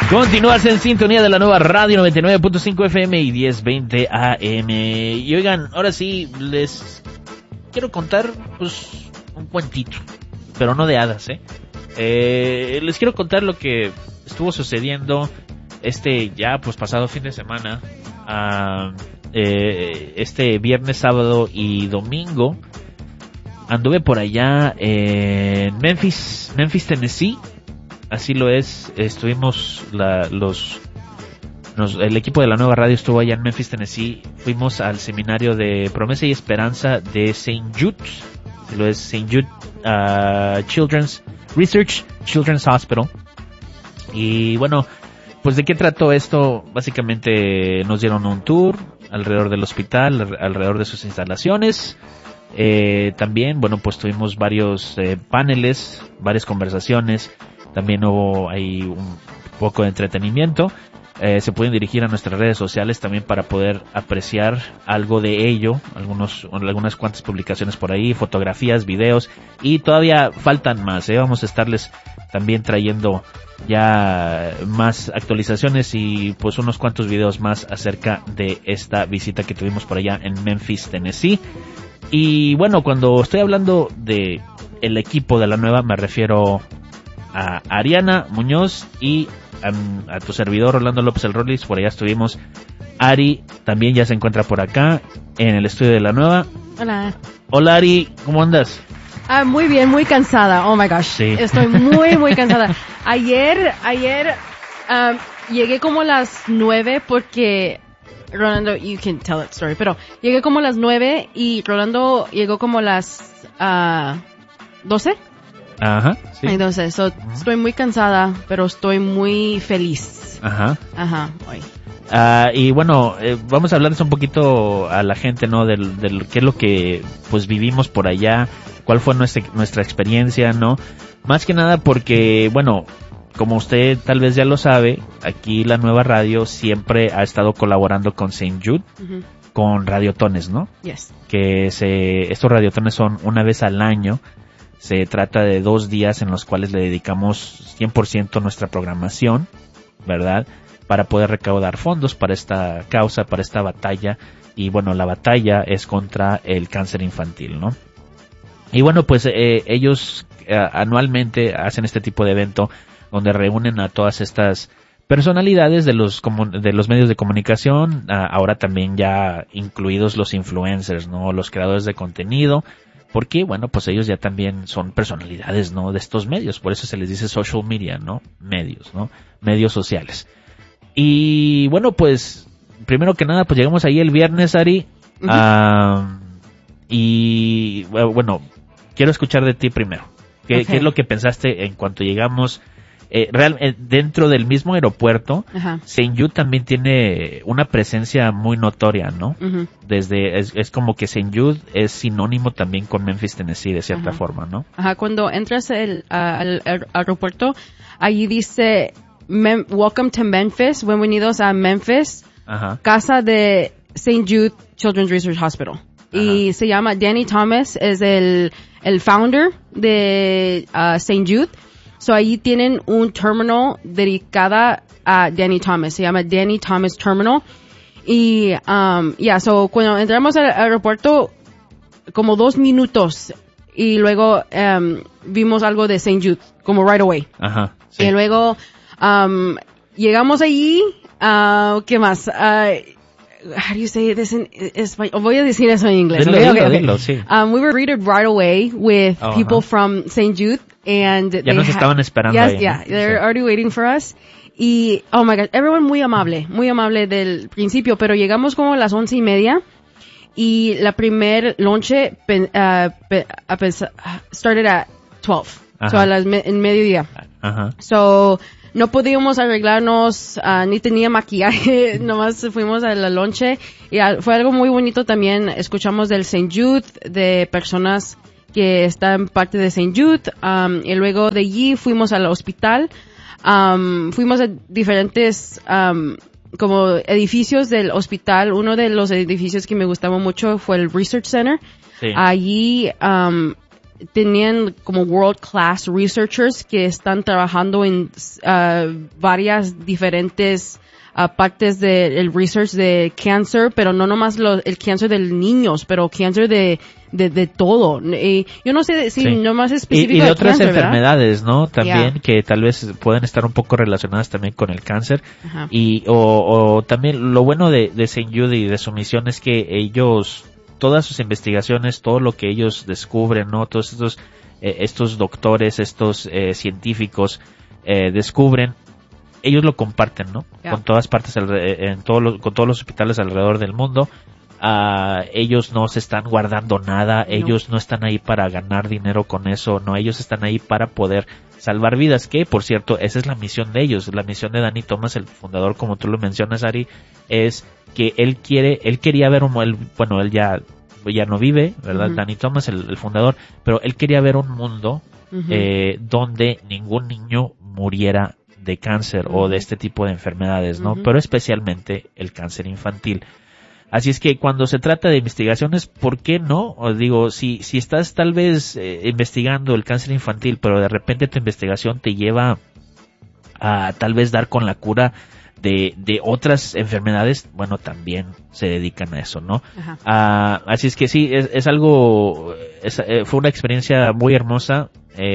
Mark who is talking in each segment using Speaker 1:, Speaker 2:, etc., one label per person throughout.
Speaker 1: Continúas en sintonía de la nueva radio 99.5 FM y 1020 AM. Y oigan, ahora sí les quiero contar pues un cuentito, pero no de hadas, les quiero contar lo que estuvo sucediendo ya pues pasado fin de semana, este viernes, sábado y domingo. Anduve por allá en Memphis, Tennessee. Así lo es, estuvimos el equipo de la nueva radio estuvo allá en Memphis, Tennessee. Fuimos al seminario de Promesa y Esperanza de St. Jude's, lo es St. Jude Children's Hospital. Y bueno, pues ¿de qué trató esto? Básicamente nos dieron un tour alrededor del hospital, alrededor de sus instalaciones. También, bueno, pues tuvimos varios paneles, varias conversaciones. También hubo ahí un poco de entretenimiento. Se pueden dirigir a nuestras redes sociales también para poder apreciar algo de ello. Algunas cuantas publicaciones por ahí, fotografías, videos. Y todavía faltan más, Vamos a estarles también trayendo ya más actualizaciones y pues unos cuantos videos más acerca de esta visita que tuvimos por allá en Memphis, Tennessee. Y bueno, cuando estoy hablando de el equipo de la nueva, me refiero a Ariana Muñoz y a tu servidor Orlando López El Rolis. Por allá estuvimos. Ari también ya se encuentra por acá en el estudio de la nueva. Hola Ari, ¿cómo andas?
Speaker 2: Muy bien, muy cansada. Oh my gosh.
Speaker 1: Sí.
Speaker 2: Estoy muy cansada. Ayer llegué como a las 9 porque Rolando, you can tell that story, pero llegué como a las 9 y Rolando llegó como a las 12.
Speaker 1: Ajá, sí.
Speaker 2: Entonces, estoy muy cansada, pero estoy muy feliz.
Speaker 1: Ajá,
Speaker 2: hoy.
Speaker 1: Y bueno, vamos a hablarles un poquito a la gente, ¿no? Del qué es lo que pues vivimos por allá, cuál fue nuestra experiencia, ¿no? Más que nada porque, bueno, como usted tal vez ya lo sabe, aquí la nueva radio siempre ha estado colaborando con St. Jude, con radiotones, ¿no?
Speaker 2: Yes.
Speaker 1: Que estos radiotones son una vez al año. Se trata de 2 días en los cuales le dedicamos 100% nuestra programación, ¿verdad? Para poder recaudar fondos para esta causa, para esta batalla. Y bueno, la batalla es contra el cáncer infantil, ¿no? Y bueno, pues ellos anualmente hacen este tipo de evento donde reúnen a todas estas personalidades de los medios de comunicación, ahora también ya incluidos los influencers, ¿no? Los creadores de contenido. Porque, bueno, pues ellos ya también son personalidades, ¿no? De estos medios. Por eso se les dice social media, ¿no? Medios, ¿no? Medios sociales. Y, bueno, pues, primero que nada, pues llegamos ahí el viernes, Ari. Y, bueno, quiero escuchar de ti primero. ¿Qué es lo que pensaste en cuanto llegamos? Dentro del mismo aeropuerto, St. Jude también tiene una presencia muy notoria, ¿no? Es como que St. Jude es sinónimo también con Memphis, Tennessee, de cierta forma, ¿no?
Speaker 2: Cuando entras al aeropuerto, allí dice Welcome to Memphis, bienvenidos a Memphis, casa de St. Jude Children's Research Hospital. Y se llama Danny Thomas, es el founder de St. Jude. So ahí tienen un terminal dedicada a Danny Thomas. Se llama Danny Thomas Terminal. Y, so cuando entramos al aeropuerto, como 2 minutos. Y luego, vimos algo de St. Jude, como right away.
Speaker 1: Sí.
Speaker 2: Y luego, llegamos allí, ¿qué más? How do you say this in español? Voy a decir eso en inglés.
Speaker 1: Dilo, sí.
Speaker 2: We were greeted right away with people from St. Jude. And
Speaker 1: ya nos estaban esperando ahí.
Speaker 2: They're already waiting for us. Y, oh my God, everyone muy amable del principio, pero llegamos como a las 11:30 y la primer lonche started at 12. So en mediodía. So, no podíamos arreglarnos, ni tenía maquillaje, nomás fuimos a la lonche y fue algo muy bonito también. Escuchamos del St. Jude, de personas que están parte de St. Jude, y luego de allí fuimos al hospital, fuimos a diferentes, como edificios del hospital. Uno de los edificios que me gustaba mucho fue el Research Center.
Speaker 1: Sí.
Speaker 2: Allí, tenían como world class researchers que están trabajando en varias diferentes partes del research de cáncer, pero no nomás el cáncer de niños, pero cáncer de todo. Y yo no sé si nomás es específico
Speaker 1: y de otras
Speaker 2: cáncer,
Speaker 1: enfermedades, ¿no? También que tal vez pueden estar un poco relacionadas también con el cáncer.
Speaker 2: Ajá.
Speaker 1: Y o también lo bueno de St. Jude y de su misión es que ellos, todas sus investigaciones, todo lo que ellos descubren, ¿no? Todos estos doctores, estos científicos descubren, ellos lo comparten, ¿no?
Speaker 2: Yeah.
Speaker 1: Con todas partes, con todos los hospitales alrededor del mundo. Ellos no se están guardando nada, ellos no están ahí para ganar dinero con eso, no, ellos están ahí para poder salvar vidas, que por cierto, esa es la misión de ellos. La misión de Danny Thomas, el fundador, como tú lo mencionas, Ari, es que él quería ver él ya no vive, ¿verdad?
Speaker 2: Uh-huh.
Speaker 1: Danny Thomas, el fundador, pero él quería ver un mundo
Speaker 2: Uh-huh.
Speaker 1: donde ningún niño muriera de cáncer o de este tipo de enfermedades, ¿no?
Speaker 2: Uh-huh.
Speaker 1: Pero especialmente el cáncer infantil. Así es que cuando se trata de investigaciones, ¿por qué no? Os digo, si estás tal vez investigando el cáncer infantil, pero de repente tu investigación te lleva a tal vez dar con la cura de otras enfermedades, bueno, también se dedican a eso, ¿no? Así es que sí, es algo, fue una experiencia muy hermosa.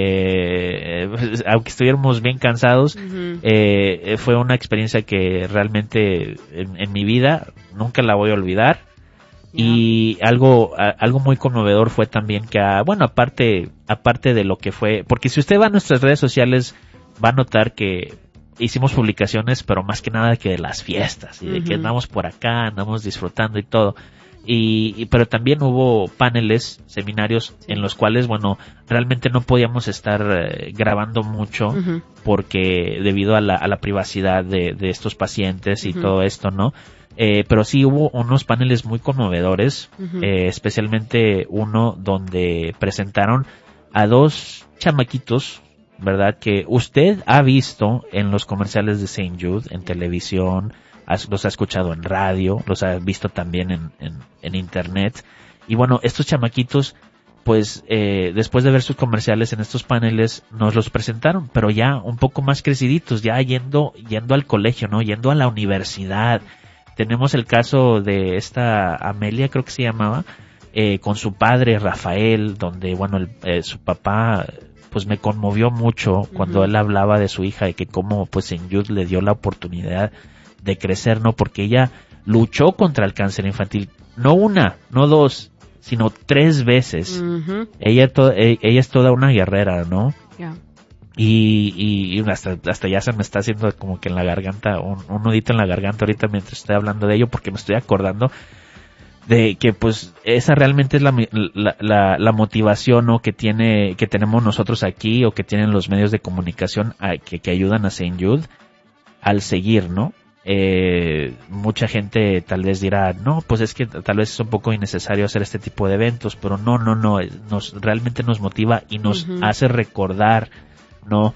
Speaker 1: Aunque estuviéramos bien cansados, fue una experiencia que realmente en mi vida nunca la voy a olvidar. Y algo muy conmovedor fue también que, aparte de lo que fue, porque si usted va a nuestras redes sociales va a notar que hicimos publicaciones, pero más que nada que de las fiestas y de que andamos por acá, andamos disfrutando y todo. Pero también hubo paneles, seminarios en los cuales, realmente no podíamos estar grabando mucho porque debido a la privacidad de estos pacientes y todo esto, ¿no? Pero sí hubo unos paneles muy conmovedores, especialmente uno donde presentaron a dos chamaquitos, ¿verdad? Que usted ha visto en los comerciales de St. Jude, en televisión, los ha escuchado en radio, los ha visto también en internet. Y estos chamaquitos, pues, después de ver sus comerciales en estos paneles, nos los presentaron, pero ya un poco más creciditos, ya yendo al colegio, ¿no? Yendo a la universidad. Tenemos el caso de esta Amelia, creo que se llamaba, con su padre Rafael, donde, su papá, pues me conmovió mucho cuando él hablaba de su hija y que cómo, pues, en Jude le dio la oportunidad de crecer, ¿no? Porque ella luchó contra el cáncer infantil, no una, no dos, sino 3 veces. Ella es toda una guerrera, ¿no?
Speaker 2: Yeah.
Speaker 1: Y hasta ya se me está haciendo como que en la garganta, un nudito en la garganta ahorita mientras estoy hablando de ello, porque me estoy acordando de que, pues, esa realmente es la motivación, ¿no? que tenemos nosotros aquí, o que tienen los medios de comunicación que ayudan a St. Jude al seguir, ¿no? Mucha gente tal vez dirá, no, pues es que tal vez es un poco innecesario hacer este tipo de eventos, pero no, realmente nos motiva y nos hace recordar, ¿no?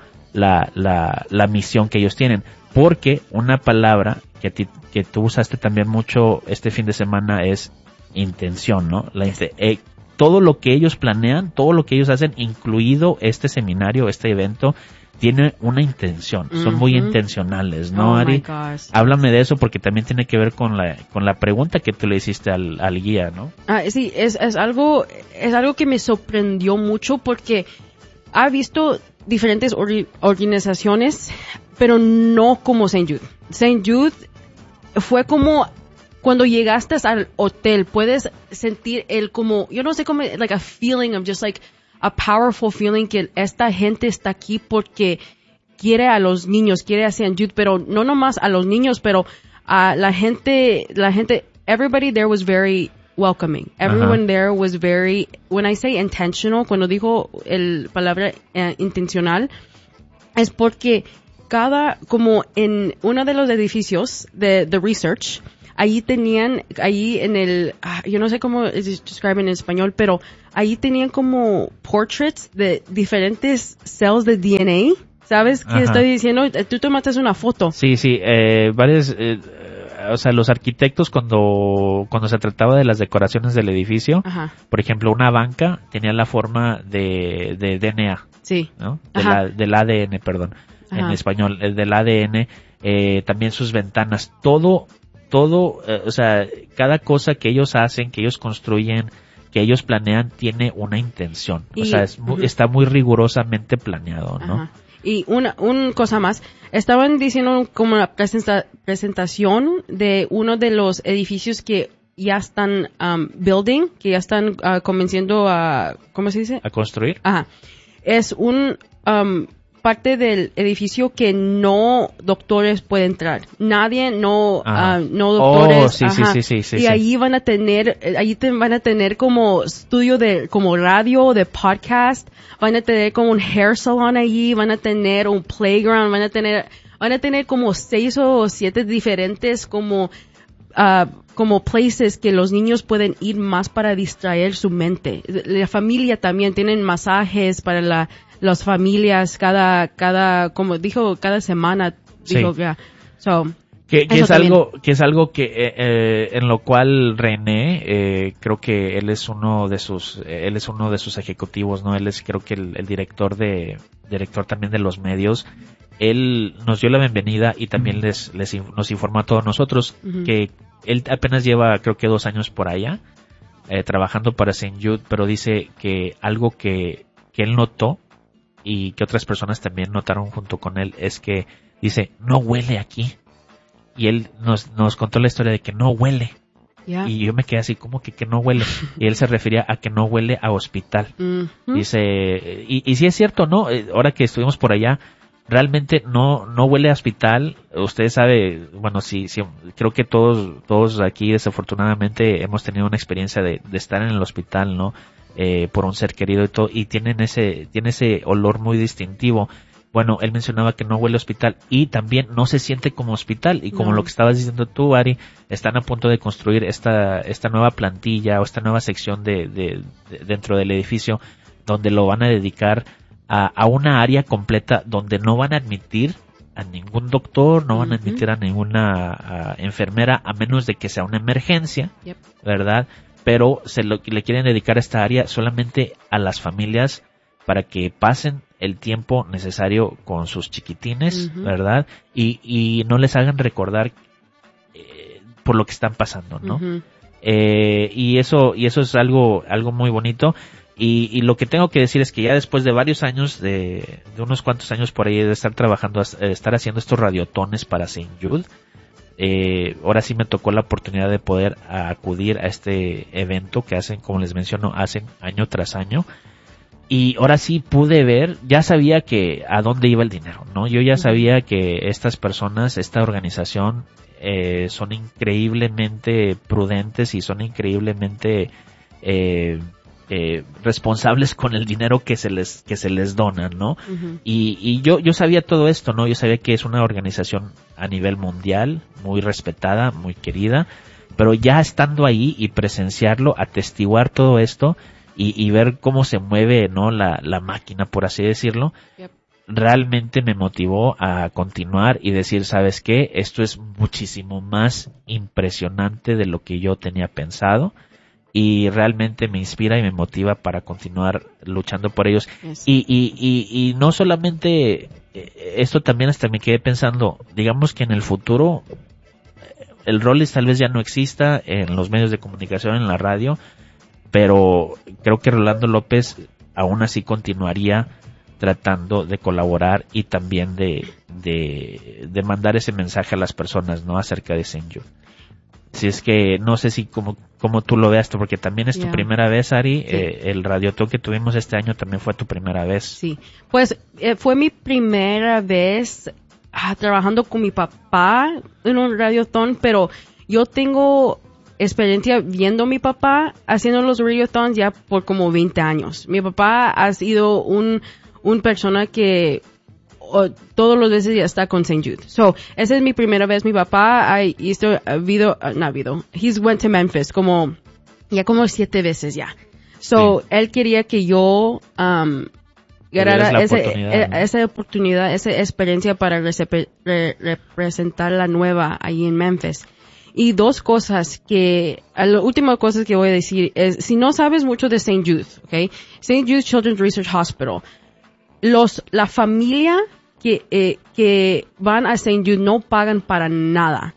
Speaker 1: La misión que ellos tienen, porque una palabra que tú usaste también mucho este fin de semana es intención, ¿no? Todo lo que ellos planean, todo lo que ellos hacen, incluido este seminario, este evento, tiene una intención, son muy intencionales, ¿no, Ari? Háblame de eso, porque también tiene que ver con la pregunta que tú le hiciste al guía, ¿no?
Speaker 2: Sí, es algo que me sorprendió mucho, porque ha visto diferentes organizaciones, pero no como St. Jude. St. Jude fue como cuando llegaste al hotel, puedes sentir yo no sé cómo, like a feeling of just like a powerful feeling, que esta gente está aquí porque quiere a los niños, quiere a St. Jude, pero no nomás a los niños, pero a la gente, everybody there was very welcoming. Everyone there was very, when I say intentional, cuando dijo el palabra intencional, es porque como en uno de los edificios de research, ahí en el, yo no sé cómo describe en español, pero ahí tenían como portraits de diferentes cells de DNA. ¿Sabes qué estoy diciendo? Tú tomaste una foto.
Speaker 1: Sí, varias, o sea, los arquitectos cuando se trataba de las decoraciones del edificio, por ejemplo, una banca tenía la forma de DNA,
Speaker 2: sí,
Speaker 1: ¿no? Del ADN, perdón, en español, el del ADN, también sus ventanas, todo, o sea, cada cosa que ellos hacen, que ellos construyen, que ellos planean, tiene una intención, o sea, está muy rigurosamente planeado, ¿no?
Speaker 2: Y una cosa más, estaban diciendo como la presentación de uno de los edificios que ya están building, que ya están comenzando a, ¿cómo se dice?
Speaker 1: A construir.
Speaker 2: Es un parte del edificio que no doctores pueden entrar. Nadie, no doctores.
Speaker 1: Sí.
Speaker 2: Y ahí van a tener, van a tener como estudio como radio, de podcast, van a tener como un hair salon allí, van a tener un playground, van a tener como 6 o 7 diferentes como places que los niños pueden ir más para distraer su mente. La familia también tienen masajes para las familias como dijo, cada semana. Dijo,
Speaker 1: que es algo que en lo cual René, creo que él es uno de sus ejecutivos, ¿no? Él es, creo que el director también de los medios. Él nos dio la bienvenida y también nos informó a todos nosotros que él apenas lleva, creo que 2 años por allá, trabajando para St. Jude, pero dice que algo que él notó y que otras personas también notaron junto con él es que dice, no huele aquí. Y él nos contó la historia de que no huele.
Speaker 2: Yeah.
Speaker 1: Y yo me quedé así, como que no huele. Y él se refería a que no huele a hospital. Dice, y sí es cierto, ¿no? Ahora que estuvimos por allá, realmente no huele a hospital. Usted sabe, bueno, sí, creo que todos aquí desafortunadamente hemos tenido una experiencia de estar en el hospital, ¿no? Por un ser querido y todo, y tiene ese olor muy distintivo. Bueno, él mencionaba que no huele a hospital y también no se siente como hospital. Y como lo que estabas diciendo tú, Ari, están a punto de construir esta nueva plantilla o esta nueva sección dentro del edificio donde lo van a dedicar a una área completa donde no van a admitir a ningún doctor, no van a admitir a ninguna enfermera a menos de que sea una emergencia, ¿verdad? Pero le quieren dedicar a esta área solamente a las familias para que pasen el tiempo necesario con sus chiquitines, ¿verdad? Y no les hagan recordar por lo que están pasando, ¿no? Y eso es algo muy bonito. Y lo que tengo que decir es que ya después de varios años, de unos cuantos años por ahí de estar trabajando, estar haciendo estos radiotones para St. Jude, ahora sí me tocó la oportunidad de poder acudir a este evento que hacen, como les menciono, hacen año tras año. Y ahora sí pude ver, ya sabía que a dónde iba el dinero, ¿no? Yo ya sabía que estas personas, esta organización, son increíblemente prudentes y son increíblemente responsables con el dinero que se les dona, ¿no? Y yo sabía todo esto, ¿no? Yo sabía que es una organización a nivel mundial, muy respetada, muy querida, pero ya estando ahí y presenciarlo, atestiguar todo esto y ver cómo se mueve, ¿no? La máquina, por así decirlo, realmente me motivó a continuar y decir, ¿sabes qué? Esto es muchísimo más impresionante de lo que yo tenía pensado. Y realmente me inspira y me motiva para continuar luchando por ellos. Y no solamente esto, también hasta me quedé pensando, digamos que en el futuro el Rollis tal vez ya no exista en los medios de comunicación, en la radio, pero creo que Rolando López aún así continuaría tratando de colaborar y también de mandar ese mensaje a las personas, ¿no? Acerca de St. Jude. Si es que no sé si como tú lo veas, porque también es tu primera vez, Ari. Sí. El radiotón que tuvimos este año también fue tu primera vez.
Speaker 2: Sí, pues fue mi primera vez trabajando con mi papá en un radiotón, pero yo tengo experiencia viendo a mi papá haciendo los radiotons ya por como 20 años. Mi papá ha sido un persona que todos los veces ya está con St. Jude. So, esa es mi primera vez. Mi papá he's went to Memphis como 7 veces ya. So, sí. Él quería que yo ganara esa oportunidad, esa experiencia para representar la nueva ahí en Memphis. Y dos cosas la última cosa que voy a decir es, si no sabes mucho de St. Jude, okay? St. Jude Children's Research Hospital, la familia que van a St. Jude no pagan para nada,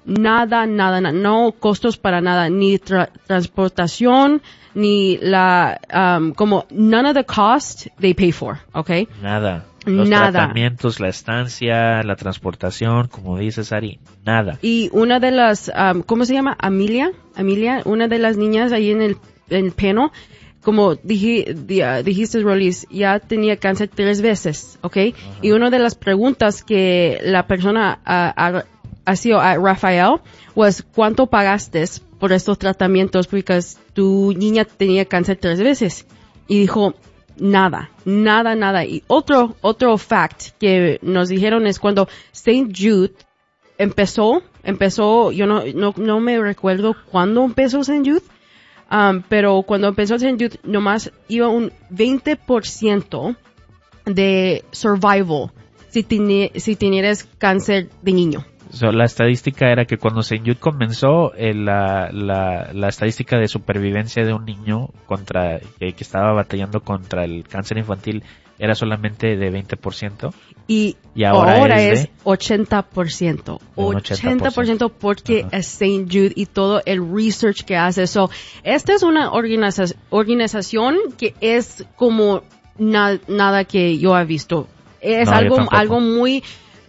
Speaker 2: no costos para nada, ni transportación, ni como none of the cost they pay for, okay?
Speaker 1: Nada. Los tratamientos, la estancia, la transportación, como dices, Ari, nada.
Speaker 2: Y una de las, ¿cómo se llama? Amelia, una de las niñas ahí en el peno, como dijiste, Rolis, ya tenía cáncer 3 veces, ¿ok? Uh-huh. Y una de las preguntas que la persona hacía a Rafael was, ¿cuánto pagaste por estos tratamientos? Porque tu niña tenía cáncer 3 veces. Y dijo, nada. Y otro fact que nos dijeron es cuando St. Jude empezó, yo no me recuerdo cuándo empezó St. Jude, pero cuando empezó St. Jude nomás iba un 20% de survival si tenieras cáncer de niño.
Speaker 1: So, la estadística era que cuando St. Jude comenzó, la estadística de supervivencia de un niño que estaba batallando contra el cáncer infantil era solamente de 20%.
Speaker 2: Y ahora es 80%. 80% porque es St. Jude y todo el research que hace. So, esta es una organización que es como nada que yo he visto. Es algo muy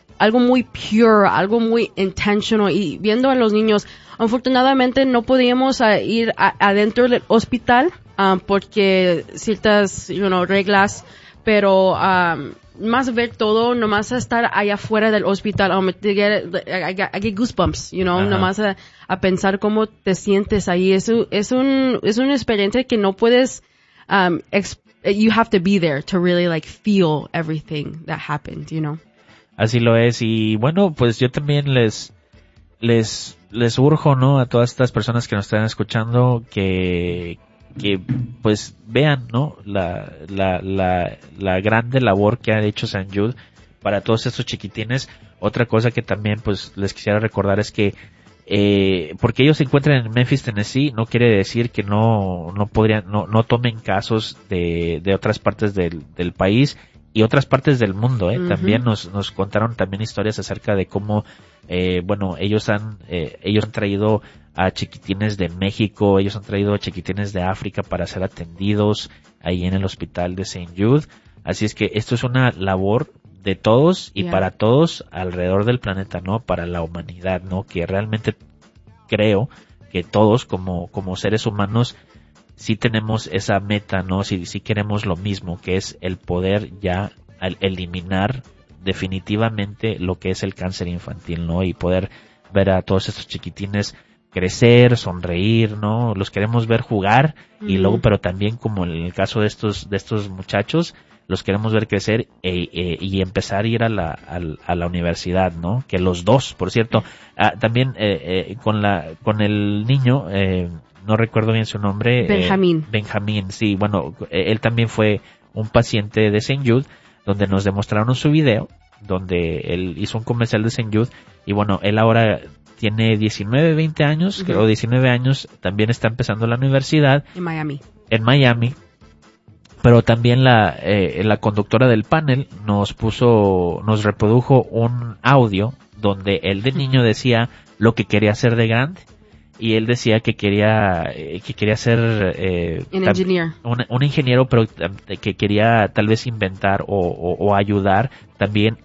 Speaker 2: pure, algo muy intentional. Y viendo a los niños, afortunadamente no podíamos ir adentro del hospital porque ciertas reglas, pero más ver todo, nomás estar allá afuera del hospital, I get goosebumps, nomás a pensar cómo te sientes ahí. Es una experiencia que no puedes you have to be there to really feel everything that happened,
Speaker 1: Así lo es. Y bueno, pues yo también les urjo, ¿no? A todas estas personas que nos están escuchando que pues vean, ¿no? La grande labor que ha hecho St. Jude para todos estos chiquitines. Otra cosa que también pues les quisiera recordar es que porque ellos se encuentran en Memphis, Tennessee, no quiere decir que no tomen casos de otras partes del país y otras partes del mundo. Uh-huh. También nos contaron también historias acerca de cómo ellos han traído a chiquitines de México, ellos han traído a chiquitines de África para ser atendidos ahí en el hospital de St. Jude. Así es que esto es una labor de todos y para todos alrededor del planeta, ¿no? Para la humanidad, ¿no? Que realmente creo que todos como seres humanos sí tenemos esa meta, ¿no? Sí queremos lo mismo, que es el poder ya eliminar definitivamente lo que es el cáncer infantil, ¿no? Y poder ver a todos estos chiquitines crecer, sonreír, ¿no? Los queremos ver jugar y luego, pero también como en el caso de estos muchachos, los queremos ver crecer y empezar a ir a la universidad, ¿no? Que los dos, por cierto, también con el niño, no recuerdo bien su nombre. Benjamín, sí, bueno, él también fue un paciente de St. Jude, donde nos demostraron su video, donde él hizo un comercial de St. Jude, y bueno, él ahora tiene 20 años, creo 19 años, también está empezando la universidad.
Speaker 2: En
Speaker 1: Miami. Pero también la conductora del panel nos reprodujo un audio donde él de niño decía lo que quería hacer de grande. Y él decía que quería ser un ingeniero, pero que quería tal vez inventar o ayudar también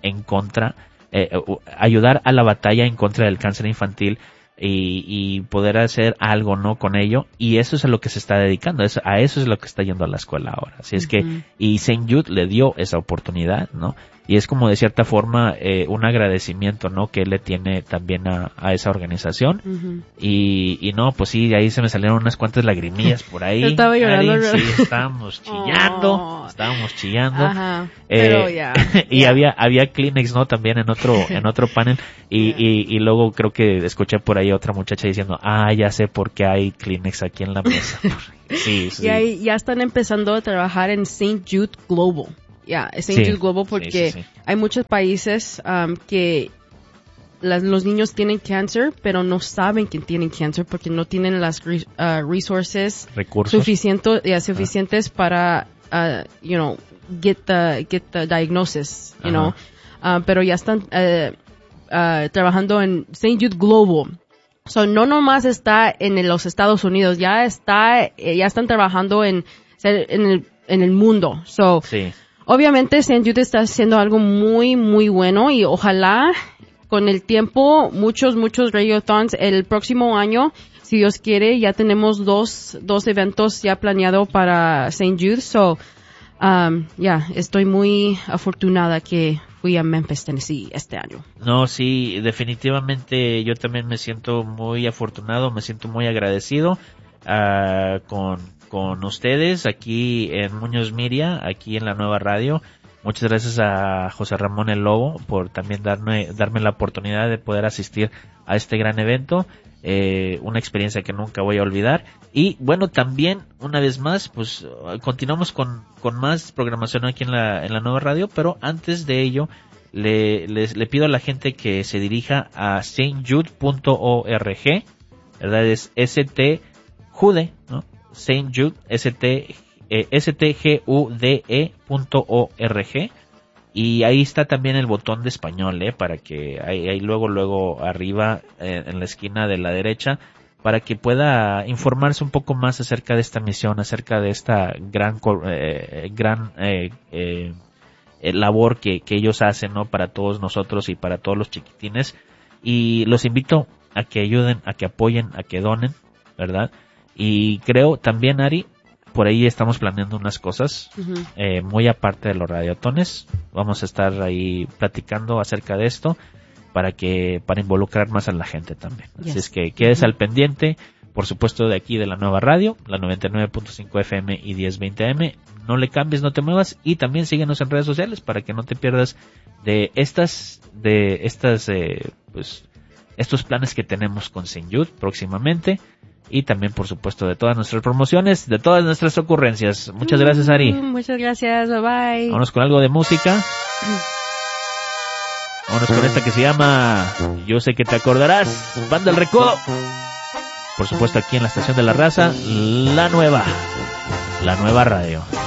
Speaker 1: ayudar a la batalla en contra del cáncer infantil y poder hacer algo, ¿no? Con ello. Y eso es a lo que se está dedicando, a eso es lo que está yendo a la escuela ahora. Así es que, y St. Jude le dio esa oportunidad, ¿no? Y es como de cierta forma un agradecimiento, ¿no? Que él le tiene también a esa organización. Y no, pues sí, ahí se me salieron unas cuantas lagrimillas por ahí.
Speaker 2: Yo estaba llorando.
Speaker 1: Sí, estábamos chillando.
Speaker 2: Ajá, pero ya.
Speaker 1: Y había Kleenex, ¿no? También en otro panel. Y luego creo que escuché por ahí otra muchacha diciendo, ya sé por qué hay Kleenex aquí en la mesa. Sí.
Speaker 2: Y ahí ya están empezando a trabajar en St. Jude Global. St. Jude Global porque hay muchos países que los niños tienen cáncer, pero no saben que tienen cáncer porque no tienen las recursos suficientes para, get the diagnosis, you know. Pero ya están trabajando en St. Jude Global. So, no nomás está en los Estados Unidos, ya están trabajando en el mundo. So,
Speaker 1: sí.
Speaker 2: Obviamente St. Jude está haciendo algo muy, muy bueno y ojalá con el tiempo muchos radiothons el próximo año, si Dios quiere, ya tenemos dos eventos ya planeados para St. Jude. So, estoy muy afortunada que fui a Memphis, Tennessee este año.
Speaker 1: No, sí, definitivamente yo también me siento muy afortunado, me siento muy agradecido con ustedes aquí en Muñoz Miria, aquí en la nueva radio. Muchas gracias a José Ramón el Lobo por también darme la oportunidad de poder asistir a este gran evento. Una experiencia que nunca voy a olvidar. Y bueno, también una vez más, pues continuamos con más programación aquí en la nueva radio, pero antes de ello le pido a la gente que se dirija a stjude.org, ¿verdad? Es stjude, ¿no? St. Jude, stgude.org, y ahí está también el botón de español, para que ahí luego arriba en la esquina de la derecha, para que pueda informarse un poco más acerca de esta misión, acerca de esta gran labor que ellos hacen, ¿no? Para todos nosotros y para todos los chiquitines. Y los invito a que ayuden, a que apoyen, a que donen, ¿verdad? Y creo también, Ari, por ahí estamos planeando unas cosas, muy aparte de los radiotones. Vamos a estar ahí platicando acerca de esto para involucrar más a la gente también. Yes. Así es que quedes al pendiente, por supuesto, de aquí de la nueva radio, la 99.5 FM y 1020 AM. No le cambies, no te muevas, y también síguenos en redes sociales para que no te pierdas de estos planes que tenemos con St. Jude próximamente. Y también, por supuesto, de todas nuestras promociones, de todas nuestras ocurrencias. Muchas gracias, Ari.
Speaker 2: Muchas gracias, bye bye.
Speaker 1: Vámonos con algo de música. Vámonos con esta que se llama Yo sé que te acordarás, Banda El Recodo. Por supuesto, aquí en la estación de la raza, la nueva radio.